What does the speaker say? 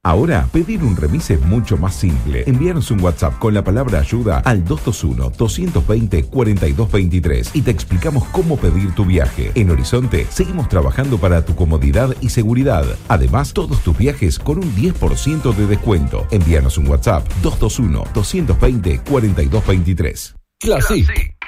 Ahora, pedir un remis es mucho más simple. Envíanos un WhatsApp con la palabra ayuda al 221-220-4223 y te explicamos cómo pedir tu viaje. En Horizonte, seguimos trabajando para tu comodidad y seguridad. Además, todos tus viajes con un 10% de descuento. Envíanos un WhatsApp 221-220-4223. Classic.